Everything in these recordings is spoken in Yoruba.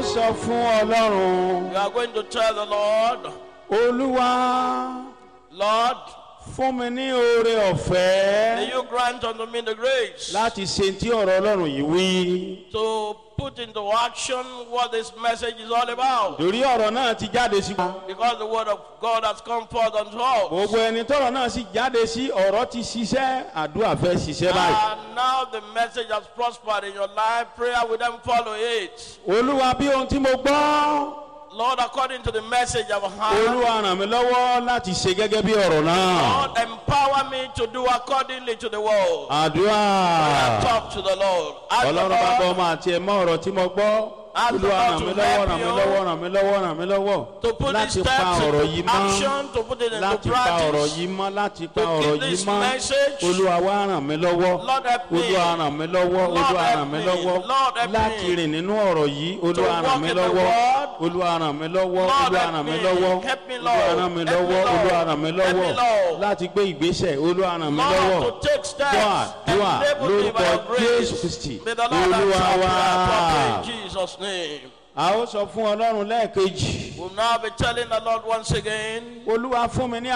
sọ fún Ọlọ́run. You are going to tell the Lord, Olúwa, Lord, fún mi ní oore ọ̀fẹ́ may you grant unto me the grace láti ṣe tí ọ̀rọ̀ Ọlọ́run yìí wí. to put into action what this message is all about. Torí ọ̀rọ̀ náà ti jáde sí wa. Because the word of God has come forth unto us. Gbogbo ẹni tọ́rọ̀ náà sì jáde sí, ọ̀rọ̀ ti ṣiṣẹ́, àdúrà fẹ́ ṣiṣẹ́ báyìí. And now the message has prospered in your life. Prayer will then follow it. Olúwa, bí ohun tí mo gbọ́, Lord, according to the message I've heard, Olúwa ràn mí lọ́wọ́ láti ṣe gẹ́gẹ́ bí ọ̀rọ̀ náà. Lord, empower me to do accordingly to the word. Àdúrà. Talk to the Lord. Ask the Ọlọ́run bá Lord gbọ́ máa tiẹ̀ mọ́ ọ̀rọ̀ tí mo gbọ́. Olúwa ràn mí lọ́wọ́, ràn mí lọ́wọ́, ràn mí lọ́wọ́, ràn mí lọ́wọ́. to put these Láti pa steps ọ̀rọ̀ into yìí mọ́. action, to put it into Láti pa ọ̀rọ̀ practice. yìí mọ́, láti pa To ọ̀rọ̀ keep yìí this mọ́. message. Olúwa wá ràn mí lọ́wọ́. Lord help me. Olúwa ràn mí lọ́wọ́. Lord Olúwa help ràn mí me. lọ́wọ́. Lord help Láti me. rìn nínú ọ̀rọ̀ yìí. Olúwa walk ràn mí in the lọ́wọ́. word. Olúwa ràn mí lọ́wọ́. Lord Olúwa help ràn mí me. lọ́wọ́. Help me, Olúwa Lord. ràn mí Help me, lọ́wọ́. Lord. Olúwa ràn mí Help me, lọ́wọ́. Lord. Láti gbé ìgbésẹ̀. Olúwa ràn mí lọ́wọ́. Lord, to take steps. Dúà Enable me by lórúkọ your grace. Jésù Kristi. May the Lord Olúwa answer wá. prayer properly in Jesus' name. A ó sọ fún Ọlọ́run lẹ́ẹ̀kejì. We'll now be telling the Lord once again, Olúwa fún mi ní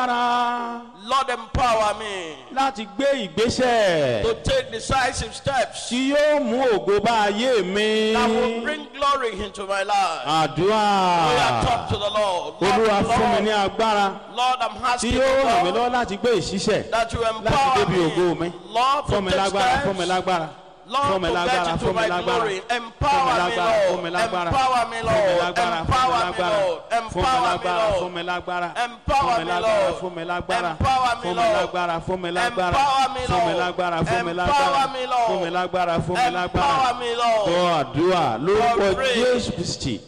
agbára Lord, empower me láti gbé ìgbésẹ̀ to take decisive steps tí yóò mú ògo bá ayé mi. that will bring glory into my life. Àdúrà. We have talked to the Lord. Olúwa fún mi ní Lord, agbára Lord, I'm tí asking yóò you, ràn mí Lord, lọ́wọ́ láti gbé ìṣiṣẹ́ that you láti empower débi ògo mi. me. Lord, Fún to mi take lágbára, fún mi steps. lágbára. Lord, Fún mi to lágbára, get into fún mi my lágbára. glory. Empower me, Fún mi Lord. lágbára, Empower me, fún mi Lord. lágbára, Empower me, Lord. fún mi Empower me, lágbára, fún Lord. mi lágbára, Empower me, Lord. fún mi lágbára, Empower me, fún mi Lord. lágbára, fún mi lágbára, Empower me, fún mi Lord. lágbára, fún mi lágbára, Empower me, Lord. fún mi lágbára, fún mi lágbára. Empower me, Lord. Gbọ́ àdúrà lórúkọ God pray. Jésù Kristi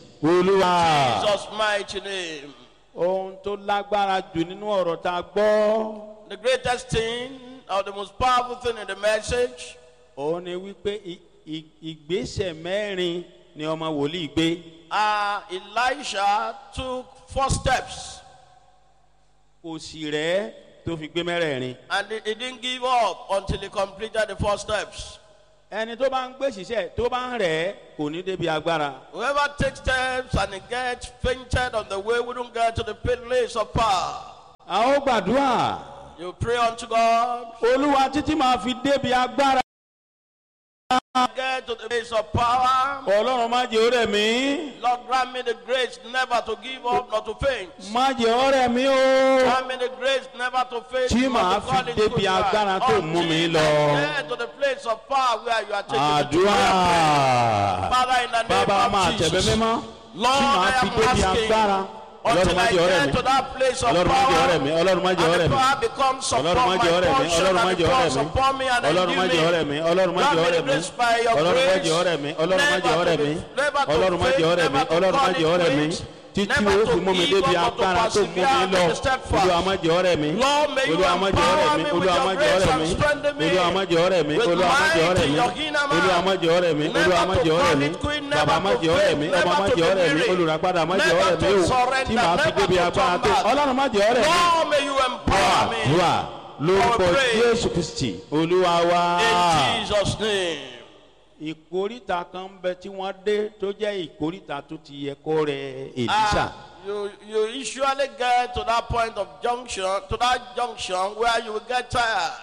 Olúwa. Jesus' mighty name. Ohun tó lágbára jù nínú ọ̀rọ̀ tá a gbọ́. The greatest thing, or the most powerful thing in the message, Òun ni wípé ìgbésẹ̀ mẹ́rin ni ọmọ wòlíì gbé. Elisha took 4 steps Kò sì rẹ̀ tó fi gbé mẹ́rẹ̀ẹ̀rin. and he didn't give up until he completed the 4 steps. Ẹni tó bá ń gbé ṣiṣẹ́ tó bá ń rẹ̀ kò ní débi agbára. Whoever takes steps and he gets fainted on the way wouldn't get to the place of power. A ó gbàdúrà. You pray unto God, Olúwa títí máa fi débi agbára. get to the place of power. Ọlọ́run má jẹ́ ó rẹ̀ mí. Lord, grant me the grace never to give up, not to faint. Má jẹ́ ó rẹ̀ mí o. Grant me the grace never to faint, Tí not màá to fall fi into débi good agbára life. tó mú mi Until lọ. I get to the place of power where you are taking me to. Àdúrà. Father, in the name Bàbá máa of tẹ̀bẹ́ Jesus, mímọ́. Lord, Tí màá I fi am débi asking agbára. Ọlọ́run until má I jẹ́ ó rẹ̀ get mí. to that place of Ọlọ́run má jẹ́ ó rẹ̀ power, mí. Ọlọ́run má jẹ́ ó and rẹ̀ the mí. power becomes upon Ọlọ́run má my jẹ́ ó rẹ̀ mí. portion, Ọlọ́run má and jẹ́ ó rẹ̀ becomes mí. upon me, and Ọlọ́run má jẹ́ ó rẹ̀ mí. Ọlọ́run má grant jẹ́ ó me rẹ̀ the mí. grace by your Ọlọ́run má grace, jẹ́ ó rẹ̀ mí. Ọlọ́run má jẹ́ ó rẹ̀ mí. never to Ọlọ́run má jẹ́ ó rẹ̀ mí. faint, Ọlọ́run má never jẹ́ ó to rẹ̀ mí. quit, Títí never ó to fi mú mi give débi up, but to agbára tó mú mi persevere lọ. and step fast. Olúwa má jẹ́ ó rẹ̀ mí. Lord, may you Olúwa má jẹ́ ó rẹ̀ empower mí. me with Olúwa your má jẹ́ ó grace rẹ̀ and mí. strengthen me Olúwa má jẹ́ ó rẹ̀ mí. with Olúwa má jẹ́ ó might rẹ̀ in mí. your inner man. Olúwa má jẹ́ ó rẹ̀ mí. Olúwa má jẹ́ ó rẹ̀ mí. Never to quit, Bàbá má jẹ́ ó rẹ̀ mí. never Ọmọ má to jẹ́ ó rẹ̀ mí. be weary, Olùràpadà má jẹ́ ó rẹ̀ mí never o. to surrender, Tí màá fi never débi to agbára turn tó. back. Ọlọ́run má jẹ́ ó rẹ̀ mí. Lord, may you empower me. Àdúrà lórúkọ I pray. Jésù Kristi Olúwa wa. In Jesus' name. Ìkóríta kan ń bẹ tí wọ́n dé tó jẹ́ ìkóríta tó ti yẹ kó rẹ Èlíṣà. You usually get to that point of junction, to that junction where you will get tired.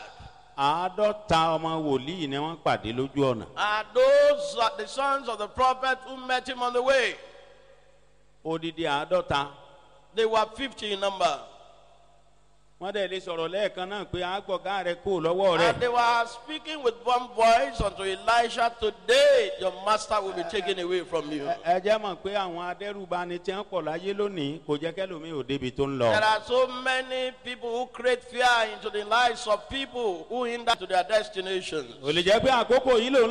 50 ọmọ wòlíì ni wọ́n pàdé lójú ọ̀nà. Those are the sons of the prophet who met him on the way. Odidi 50. They were 50 in number. Wọ́n dẹ̀ lè sọ̀rọ̀ lẹ́ẹ̀kan náà pé àgbọ̀gá rẹ̀ kò lọ́wọ́ rẹ̀. And they were speaking with one voice unto Elisha, today your master will be taken away from you. Ẹ jẹ́ mọ̀ pé àwọn adẹ́rùbani tí wọ́n pọ̀ láyé lónìí kò jẹ́ kẹ́lòmíì ò débi tó ń lọ. There are so many people who create fear into the lives of people who hinder to their destinations. Ò lè jẹ́ pé àkókò yìí ló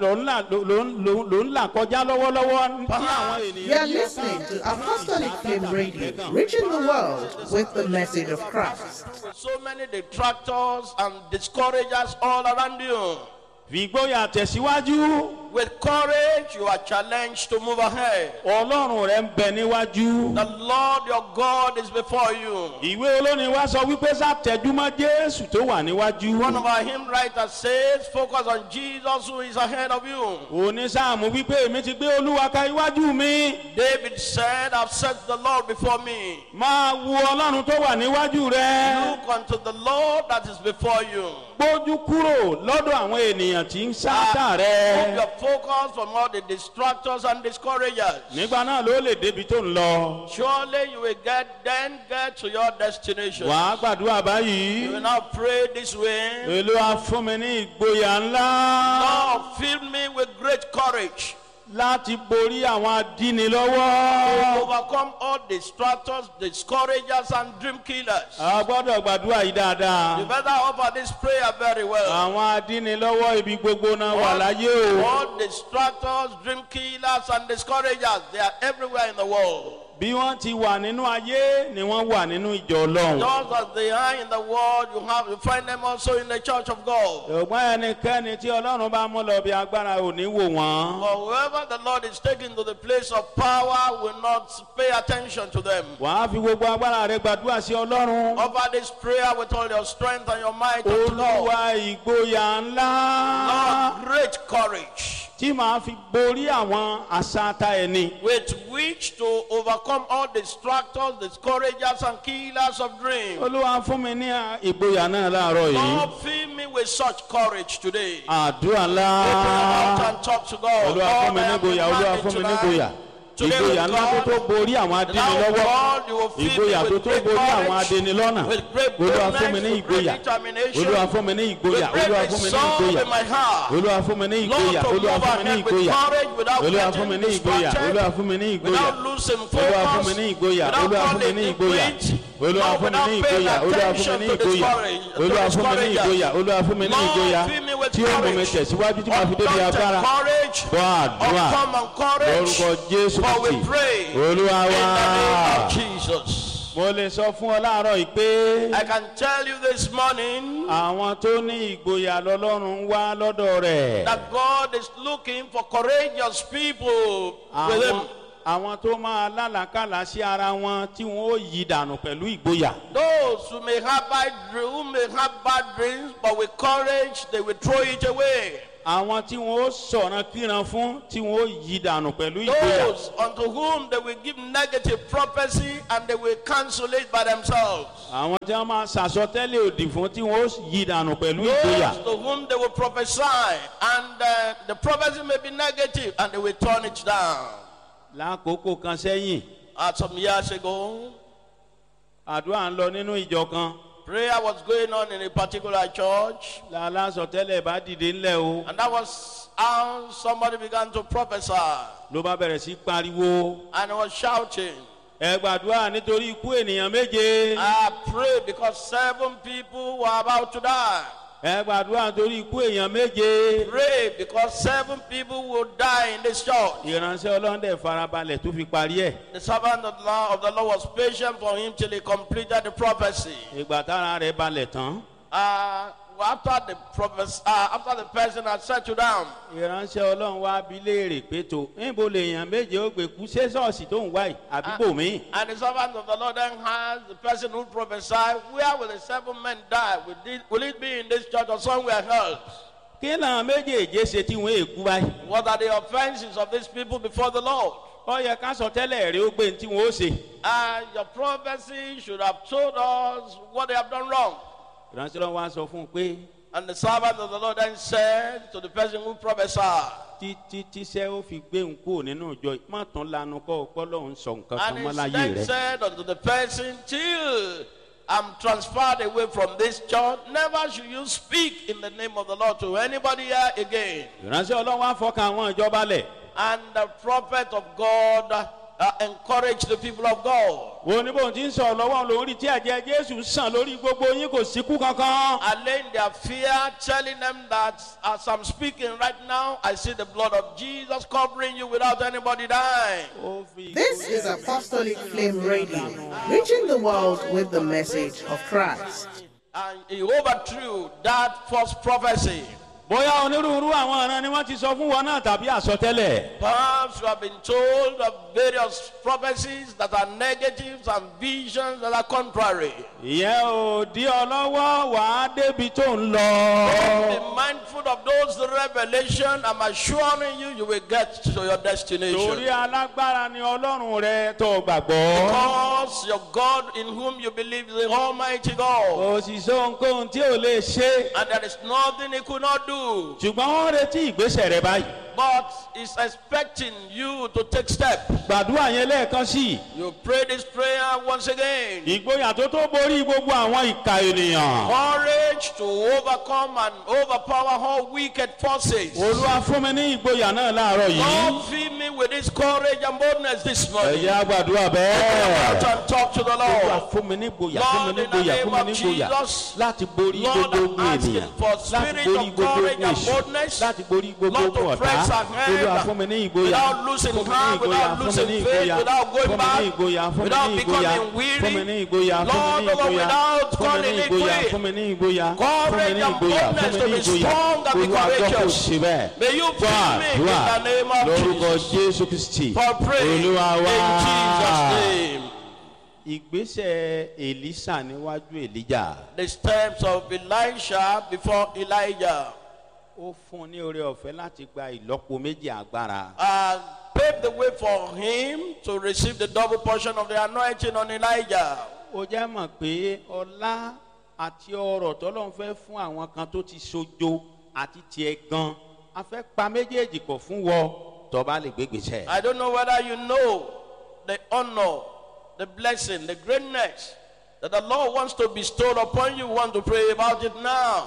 ń là kọjá lọ́wọ́lọ́wọ́ tí àwọn ènìyàn. You are listening to Apostolic Flame Radio, reaching the world with the message of Christ. With so many detractors and discouragers all around you. fi ìgboyà tẹ̀síwájú. With courage, you are challenged to move ahead. Ọlọ́run rẹ̀ ń bẹ níwájú. The Lord your God is before you. Ìwé olórin wa sọ wípé sátẹ̀júmọ́ Jésù tó wà níwájú. One of our hymn writers says, focus on Jesus who is ahead of you. Onísáàmù wípé èmi ti gbé Olúwa ka iwájú mi. David said, I've set the Lord before me. Máa wo Ọlọ́run tó wà níwájú rẹ. Look unto the Lord that is before you. Gbójú kúrò lọ́dọ̀ àwọn ènìyàn tí ń sátà Move rẹ. your focus from all the distractors and discouragers. Nígbà náà ló lè débi tó ń lọ. Surely you will get to your destination. Wàá gbàdúrà You báyìí. will now pray this way. Olúwa fún mi ní ìgboyà ńlá Lord, fill me with great courage láti borí àwọn to adínilọ́wọ́. overcome all distractors, discouragers, and dream killers. A gbọ́dọ̀ gbàdúrà yìí You dáadáa. better offer this prayer very well. Àwọn adínilọ́wọ́ ibi gbogbo náà wà láyé o. All distractors, dream killers, and discouragers, they are everywhere in the world. Bí wọ́n ti wà nínú ayé ni wọ́n wà nínú ìjọ Ọlọ́run. Just as they are in the world, you find them also in the church of God. Ṣùgbọ́n ẹnikẹ́ni tí Ọlọ́run bá mú lọ bí agbára ò ní wò wọ́n. For whoever the Lord is taking to the place of power will not pay attention to them. Wàá fi gbogbo agbára rẹ gbàdúrà sí Ọlọ́run. Offer this prayer with all your strength and your might unto God. Olúwa ìgboyà ńlá Lord, great courage tí màá fi borí àwọn àṣàtà ẹni. with which to overcome all distractors, discouragers, and killers of dreams. Olúwa fún mi ní ìgboyà náà láàárọ̀ yìí. Lord, fill me with such courage today. Àdúrà Open your mouth ńlá. and talk to God. Olúwa Lord, fún mi I ní am ìgboyà. Olúwa demanding fún mi ní tonight. ìgboyà. Today Ìgboyà with ńlá tó tó God, borí àwọn adínilọ́wọ́. Ìgboyà tó tó borí àwọn adínilọ́nà. with great Olúwa fún mi boldness, ní with great ìgboyà. determination, Olúwa fún mi ní ìgboyà. with great Olúwa fún mi ní resolve ìgboyà. in my heart. Olúwa fún mi ní Lord, ìgboyà. to Olúwa move fún mi ní ahead with ìgboyà. courage without Olúwa fún mi getting ní ìgboyà. distracted, Olúwa fún mi ní ìgboyà. without losing Olúwa fún mi focus, ní ìgboyà. without Olúwa fún mi falling ní in ìgboyà. quit, Olúwa Lord, fún mi ní without paying ìgboyà. Olúwa fún mi attention ní to ìgboyà. Olúwa fún mi ní ìgboyà. Olúwa fún mi ní Lord, ìgboyà. fill me with Tí ó mú mi courage. tẹ̀síwájú tí màá fi débi Undaunted agbára. courage, Gbọ́ àdúrà. uncommon courage, Lórúkọ Jésù for we Kristi. pray Olúwa in the name wá. of Jesus. Mo lè sọ fún ọ láàárọ̀ yìí pé I can tell you this morning àwọn tó ní ìgboyà lọ́lọ́run ń wá lọ́dọ̀ rẹ̀. that God is looking for courageous people with Him. Àwọn tó máa lálàkàlà sí ara wọn tí wọn ó yí dànù pẹ̀lú ìgboyà. Those who may have bad dreams, but with courage they will throw it away. Àwọn tí wọn ó sọ̀rọ̀ kíran fún tí wọn ó yí dànù pẹ̀lú ìgboyà. Those unto whom they will give negative prophecy and they will cancel it by themselves. Àwọn tí wọn máa ṣàsọtẹ́lẹ̀ òdì fún tí wọn ó yí dànù pẹ̀lú ìgboyà. Those to whom they will prophesy and the prophecy may be negative and they will turn it down. Lákòókò kan sẹ́yìn, Some years ago, àdúrà ń lọ nínú ìjọ kan. prayer was going on in a particular church, Lálásọtẹ́lẹ̀ bá dìde ńlẹ̀ o. and that was how somebody began to prophesy, Ló bá bẹ̀rẹ̀ sí pariwo. and he was shouting, Ẹ gbàdúrà nítorí ikú ènìyàn méje. I pray because 7 people were about to die. Ẹ gbàdúrà nítorí ikú èèyàn méje. Pray because 7 people will die in this church. Ìránṣẹ́ Ọlọ́run dẹ̀ farabalẹ̀ tó fi parí ẹ̀. The servant of the Lord was patient for him till he completed the prophecy. Ìgbà tára rẹ̀ balẹ̀ tán. After the person had settled down, Ìránṣẹ́ Ọlọ́run wá bi léèrè pé tó níbo lèèyàn méje ó gbé kú ṣé ṣọ́ọ̀ṣì tó ń wá yìí àbí bòmí. and the servant of the Lord then asked the person who prophesied, where will the 7 men die? Will it be in this church or somewhere else? Kí làwọn méjèèjì ṣe tí wọ́n èkú báyìí? What are the offenses of these people before the Lord? Ó yẹ ká sọ tẹ́lẹ̀ rẹ̀ ó gbé ní tí wọ́n ó ṣe. Your prophecy should have told us what they have done wrong. Ìránṣẹ́ Ọlọ́run wá sọ fún un pé And the servant of the Lord then said to the person who prophesied, títí tíṣẹ́ ó fi gbé òun kúrò nínú ìjọ má tún lanu kọ́ ọpọ́ lọ́hún sọ nǹkan kan and mọ́ he láyé then rẹ̀. said unto the person, till I'm transferred away from this church, never should you speak in the name of the Lord to anybody here again. Ìránṣẹ́ Ọlọ́run wá fọkàn àwọn ìjọba lẹ̀. And the prophet of God encouraged the people of God. Wo ní bóun ti ń sọ̀rọ̀ lọ́wọ́ lórí tí ẹ̀jẹ̀ Jésù sàn lórí gbogbo yín kò síkú kankan. Allaying their fear, telling them that as I'm speaking right now, I see the blood of Jesus covering you without anybody dying. This is Apostolic Flame Radio, reaching the world with the message of Christ. And he overthrew that false prophecy. bóyá onírúurú àwọn ọ̀ràn ni wọ́n ti sọ fún wọn náà tàbí àsọtẹ́lẹ̀. Perhaps you have been told of various prophecies that are negatives and visions that are contrary. ìyẹn ò dí ọ lọ́wọ́ wàá débi tó ń lọ. Be mindful of those revelations. I'm assuring you, you will get to your destination. torí alágbára ni ọlọ́run rẹ tó gbàgbọ́. Because your God in whom you believe is the Almighty God. kò sì sọ ohunkóhun tí ò lè ṣe. And there is nothing He could not do. ṣùgbọ́n wọ́n retí ìgbésẹ̀ rẹ báyìí. But He's expecting you to take steps. gbàdúrà yẹn lẹ́ẹ̀kan sí i. You pray this prayer once again. ìgboyà tó tó borí gbogbo àwọn ìka ènìyàn. Courage to overcome and overpower all wicked forces. olúwa fún mi ní ìgboyà náà láàárọ̀ yìí. Lord, fill me with this courage and boldness this ẹ morning. jẹ́ á gbàdúrà Out bẹ́ẹ̀. and talk to the olúwa Lord. fún mi ní ìgboyà fún mi ní ìgboyà fún mi ní ìgboyà láti borí Lord, gbogbo I'm ogun asking ènìyàn for láti spirit borí of gbogbo courage ogun and èṣù boldness. láti borí gbogbo Lord, to ogun ọ̀tá. press ahead olúwa fún mi ní ìgboyà without losing fún mi ní heart, ìgboyà without fún mi losing ní faith, ìgboyà without going fún mi ní back, ìgboyà fún mi without ní ìgboyà becoming fún mi weary. ní ìgboyà fún mi Lord, ní ìgboyà without fún mi calling ní it ìgboyà quit. fún mi ní ìgboyà fún mi Courage ní and ìgboyà fún boldness mi to ní be ìgboyà strong and be olúwa gbọ́ kò courageous. sí bẹ́ẹ̀. May you fún fill me in àdúrà the name of lórúkọ Jesus. jésù kristi For praying in olúwa wá. Jesus' name. ìgbésẹ̀ èlísà níwájú èlíjà. The steps of Elisha before Elijah ó fún un ní oore ọ̀fẹ́ láti gba ìlọ́po méjì agbára. paved the way for him to receive the double portion of the anointing on Elijah. ó jẹ́ mọ̀ pé ọlá àti ọrọ̀ tọ́lọ́run fẹ́ fún àwọn kan tó ti sojo àti tiẹ̀ gan a fẹ́ pa méjèèjì pọ̀ fún wọ tó bá lè gbégbèsè. I don't know whether you know the honor, the blessing, the greatness that the Lord wants to bestow upon you. Want to pray about it now.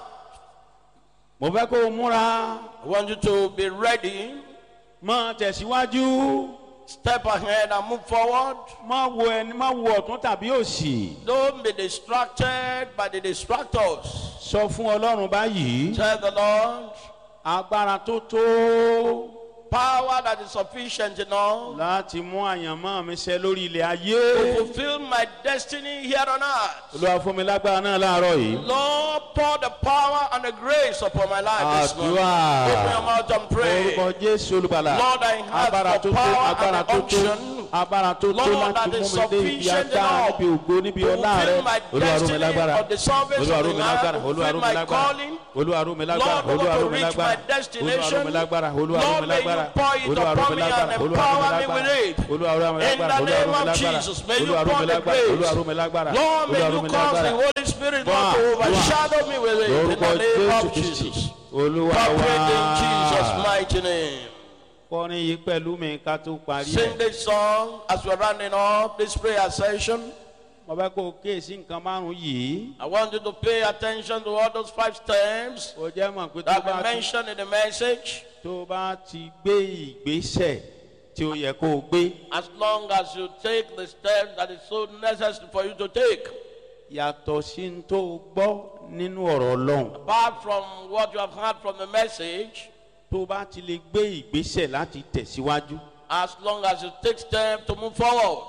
mo fẹ́ kó o múra I want you to be ready. mọ́ tẹ̀síwájú Step ahead and move forward. má wo ẹni má wo ọ̀tún tàbí òsì. Don't be distracted by the distractors. sọ fún ọlọ́run báyìí Tell the Lord, agbára tó tó power that is sufficient enough láti mú àyànmọ́ mi ṣẹ lórí ilẹ̀ to ayé. fulfill my destiny here on earth. olúwa fún mi lágbára náà láàárọ̀ yìí. Lord, pour the power and the grace upon my life this morning. àdúrà Open your mouth and pray. orúkọ jésù olùgbàlà. Lord, I have agbára the tó tó power agbára and tó the tó unction. agbára tó tó Lord, that láti is mú mi dé ibi sufficient agbára enough níbi ògo níbi to ọlá rẹ. fulfill my olúwa rú mi destiny lágbára of the salvation olúwa of rú the mi earth, lágbára olúwa fulfill rú mi my lágbára calling. olúwa rú mi lágbára Lord, olúwa I rú want mi to reach lágbára my olúwa rú mi destination. lágbára olúwa rú Lord, mi may you lágbára pour it olúwa rú upon mi me and lágbára olúwa rú mi empower me lágbára with it. olúwa rú mi In the lágbára olúwa name rú mi of lágbára Jesus, may you olúwa rú pour mi the lágbára grace. olúwa rú mi lágbára Lord, may olúwa rú you mi cause the lágbára Holy Spirit not Wá, to wá. overshadow me with it. In lórúkọ the name jésù of kristi Jesus. olúwa Pray in Jesus' wá. mighty name. kọrin yìí pẹ̀lú mi ká tó parí Sing ẹ̀. this song as we're rounding up this prayer session. mo fẹ́ kó o kíyèsí nǹkan márùn-ún yìí. I want you to pay attention to all those 5 steps ó jẹ́ mọ̀ pé that we mentioned in the message. tó bá ti gbé ìgbésẹ̀ tí ó yẹ kó o gbé. As long as you take the steps that is so necessary for you to take. yàtọ̀ sí ní tó o gbọ́ nínú ọ̀rọ̀ ọlọ́run. Apart from what you have heard from the message, tó bá ti lè gbé ìgbésẹ̀ láti tẹ̀síwájú. as long as you take steps to move forward.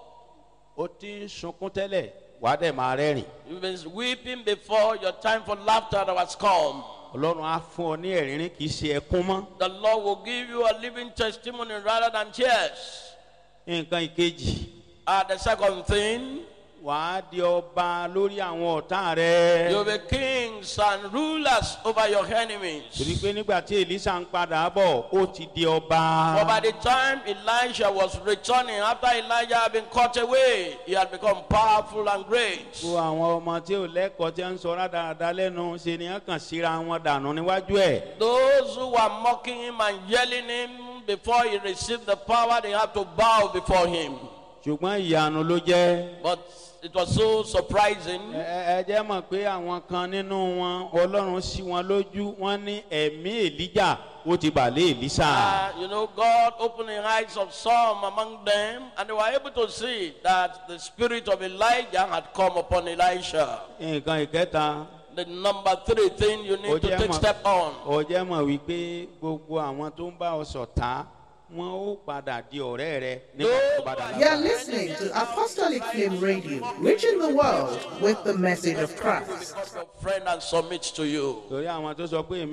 ó ti ń sunkún tẹ́lẹ̀ wàá dẹ̀ máa rẹ́rìn. You've been weeping before your time for laughter that has come. ọlọ́run á fún ọ ní ẹ̀rín kì í ṣe ẹkún mọ́. The Lord will give you a living testimony rather than tears. nǹkan ìkejì The second thing, wàá di ọba lórí àwọn ọ̀tá rẹ. you'll be kings and rulers over your enemies. torí pé nígbà tí èlísà ń padà bọ̀ ó ti di ọba. For by the time Elisha was returning, after Elijah had been cut away, he had become powerful and great. gbogbo àwọn ọmọ tí ò lẹ́kọ̀ọ́ tí ń sọ rádaràda lẹ́nu ṣe ni wọ́n kàn síra wọn dànù níwájú ẹ̀. Those who were mocking him and yelling him before he received the power, they had to bow before him. ṣùgbọ́n ìyanu ló jẹ́. But it was so surprising. ẹ jẹ́ mọ̀ pé àwọn kan nínú wọn ọlọ́run sí wọn lójú wọ́n ní ẹ̀mí èlíjà ó ti bà lé èlísà. God opened the eyes of some among them, and they were able to see that the spirit of Elijah had come upon Elisha. nǹkan ìkẹta. The number 3 thing you need to take step on. ó jẹ́ mọ̀ wípé gbogbo àwọn tó ń bá ọ ṣọ̀tá wọn ó padà di ọ̀rẹ́ rẹ nígbà tó bá dà You are listening to Apostolic Flame Radio, reaching the world with the message of Christ. Become your friend and submit to you. torí àwọn tó sọ pé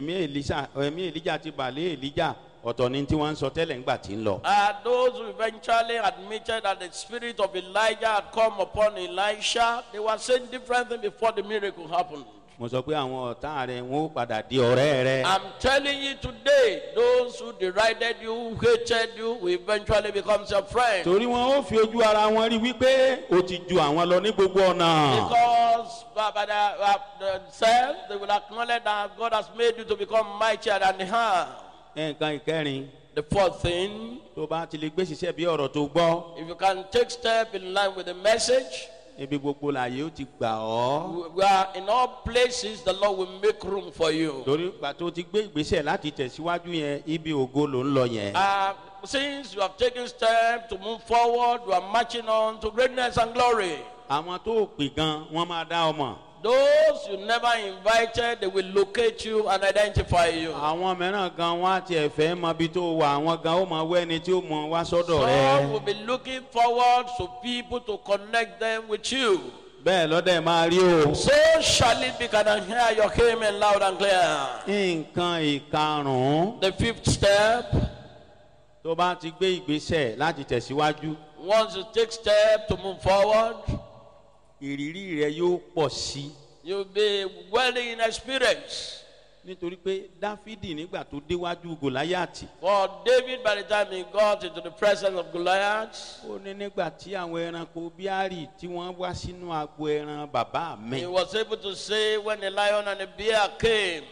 ẹ̀mí èlíjà ti bàlẹ́ èlíjà ọ̀tọ̀ ni tí wọ́n ń sọ tẹ́lẹ̀ ńgbà tí ń lọ. Those who eventually admitted that the spirit of Elijah had come upon Elisha, they were saying different things before the miracle happened. mo sọ pé àwọn ọ̀tá rẹ wọn ó padà di ọ̀rẹ́ rẹ. I'm telling you today, those who derided you, who hated you, will eventually become your friend. torí wọn ó fi ojú ara wọn rí wípé o ti ju àwọn lọ ní gbogbo ọ̀nà. Because by themselves, they will acknowledge that God has made you to become mightier than they have. nǹkan ìkẹrin The fourth thing, tó bá ti lè gbé ṣiṣẹ́ bí ọ̀rọ̀ tó gbọ́ if you can take step in line with the message, ibi gbogbo làyè ó ti gbà ọ́. we are in all places, the Lord will make room for you. torí ìgbà tó ti gbé ìgbésẹ̀ láti tẹ̀síwájú yẹn ibi ògo ló ń lọ yẹn. Since you have taken steps to move forward, you are marching on to greatness and glory. àwọn tó pè gan wọ́n máa dá ọmọ. Those you never invited, they will locate you and identify you. àwọn mìíràn gan wọ́n á tiẹ̀ fẹ́ mọ ibi tó wà àwọn gan ó mọ wẹ́ni tí ó mọ wá sọ́dọ̀ Some will rẹ. be looking forward to people to connect them with you. bẹ́ẹ̀ lọ́dẹ̀ máa rí o. So shall it be. Can I hear your amen loud and clear? nǹkan ìkarùn-ún The fifth step, tó bá ti gbé ìgbésẹ̀ láti tẹ̀síwájú once you take step to move forward, ìrírí rẹ yóò pọ̀ sí. you'll be well in experience. nítorí pé dáfídì nígbà tó déwájú gòláyàtì For David, by the time he got into the presence of Goliath, ó ní nígbà tí àwọn ẹranko bíárì tí wọ́n wá sínú agbo ẹran bàbá mi he was able to say, when the lion and the bear came,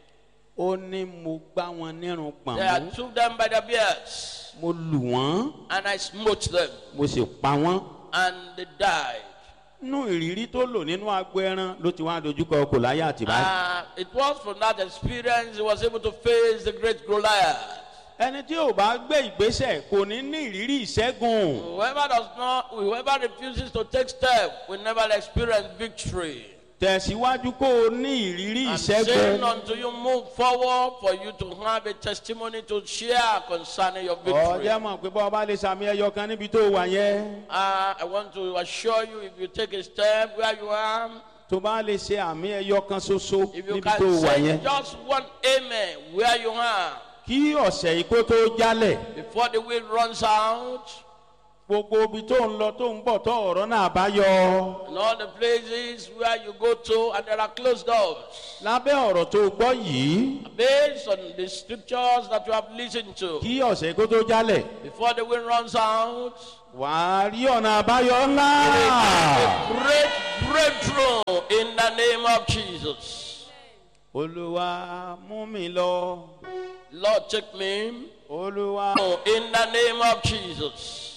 ó ní mo gbá wọn nírun gbọ̀n I mú took them by the beards mo lù wọ́n and I smote them mo sì pa wọ́n. and they died. nínú ìrírí tó lò nínú agbo ẹran ló ti wá dojúkọ gòláyàtì báyìí. It was from that experience he was able to face the great Goliath. ẹni tí ò bá gbé ìgbésẹ̀ kò ní ní ìrírí ìṣẹ́gun. Whoever refuses to take step will never experience victory. tẹ̀síwájú kó o ní ìrírí I'm saying ìṣẹ́gun. until you move forward for you to have a testimony to share concerning your victory. ọjọ́ mọ̀ pé bọ́ ọba lè sàmì ẹyọ kan níbi tó wà yẹn. I want to assure you, if you take a step where you are, tó bá lè ṣe àmì ẹyọ kan ṣoṣo if you níbi tó can wà say yẹn. just one amen where you are, kí ọ̀sẹ̀ yìí kó tó jálẹ̀. before the wind runs out, gbogbo ibi tó ń lọ tó ń bọ̀ tó ọ̀rọ̀ náà bá yọ. and all the places where you go to and there are closed doors. lábẹ́ ọ̀rọ̀ tó gbọ́ yìí Based on the scriptures that you have listened to, kí ọ̀sẹ̀ kó tó jálẹ̀. before the wind runs out, wàá rí ọ̀nà àbáyọ ńlá. a great breakthrough in the name of Jesus. olúwa mú mi lọ. Lord, take me olúwa in the name of Jesus.